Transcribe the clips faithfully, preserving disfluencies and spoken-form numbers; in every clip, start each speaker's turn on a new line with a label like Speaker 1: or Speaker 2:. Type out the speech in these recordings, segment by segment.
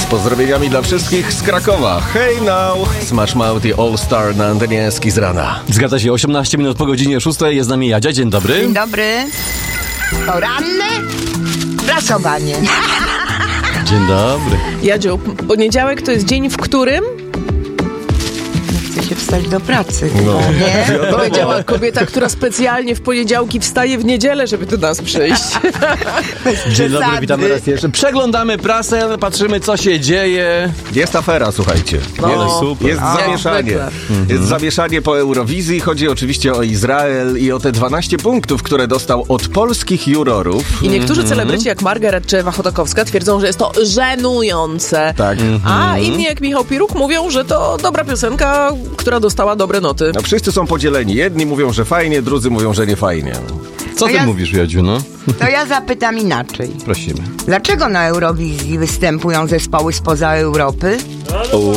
Speaker 1: pozdrowieniami dla wszystkich z Krakowa. Hey now! Smash Mouth i All Star na antenie z rana.
Speaker 2: Zgadza się, osiemnaście minut po godzinie szóstej. Jest z nami Jadzia. Dzień dobry.
Speaker 3: Dzień dobry. Poranne prasowanie.
Speaker 2: Dzień dobry.
Speaker 4: Jadziu, poniedziałek to jest dzień, w którym...
Speaker 3: Chce się wstać do pracy.
Speaker 1: No.
Speaker 3: Nie?
Speaker 4: Powiedziała kobieta, która specjalnie w poniedziałki wstaje w niedzielę, żeby do nas przyjść.
Speaker 2: Dzień dobry, witamy raz jeszcze. Przeglądamy prasę, patrzymy, co się dzieje.
Speaker 1: Jest afera, słuchajcie.
Speaker 4: No,
Speaker 1: jest,
Speaker 2: super.
Speaker 1: jest
Speaker 4: A,
Speaker 1: zamieszanie.
Speaker 4: zwykle.
Speaker 1: Jest zamieszanie po Eurowizji. Chodzi oczywiście o Izrael i o te dwanaście punktów, które dostał od polskich jurorów.
Speaker 4: I niektórzy celebryci, jak Margaret czy Ewa Chodakowska, twierdzą, że jest to żenujące.
Speaker 1: Tak.
Speaker 4: A inni, jak Michał Piruk, mówią, że to dobra piosenka, która dostała dobre noty.
Speaker 1: No, wszyscy są podzieleni. Jedni mówią, że fajnie, drudzy mówią, że nie fajnie.
Speaker 2: Co ty
Speaker 3: ja-
Speaker 2: mówisz, Jadziu, no?
Speaker 3: To ja zapytam inaczej.
Speaker 2: Prosimy.
Speaker 3: Dlaczego na Eurowizji występują zespoły spoza Europy?
Speaker 1: O,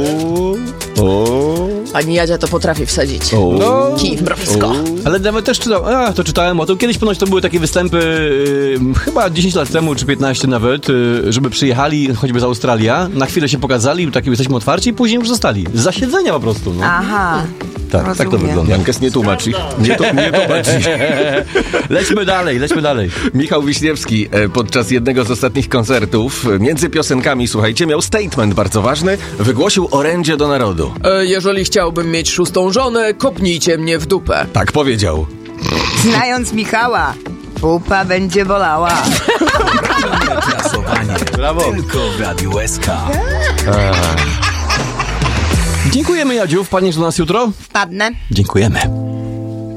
Speaker 1: o,
Speaker 4: Pani Jadzia to potrafi wsadzić.
Speaker 1: o.
Speaker 4: No. Kij w mrowisko.
Speaker 2: Ale nawet też czytałem, a, to czytałem o tym. Kiedyś ponoć to były takie występy, y, chyba dziesięć lat temu, czy piętnaście nawet, y, żeby przyjechali choćby z Australii, na chwilę się pokazali, taki jesteśmy otwarci i później już zostali. Z zasiedzenia po prostu, no.
Speaker 3: Aha.
Speaker 2: Tak, tak to
Speaker 3: rozumiem.
Speaker 2: wygląda.
Speaker 1: Jankes nie tłumaczy. Nie, to, nie tłumaczy.
Speaker 2: Lećmy dalej, lećmy dalej.
Speaker 1: Michał Wiśniewski e, podczas jednego z ostatnich koncertów e, między piosenkami, słuchajcie, miał statement bardzo ważny. Wygłosił orędzie do narodu.
Speaker 4: E, jeżeli chciałbym mieć szóstą żonę, kopnijcie mnie w dupę.
Speaker 1: Tak powiedział.
Speaker 3: Znając Michała, pupa będzie bolała.
Speaker 5: Prasowanie.
Speaker 2: Brawo.
Speaker 5: Tylko w Radiu S K.
Speaker 2: Dziękujemy, Jadziu. Wpadniesz do nas jutro?
Speaker 3: Wpadnę.
Speaker 2: Dziękujemy.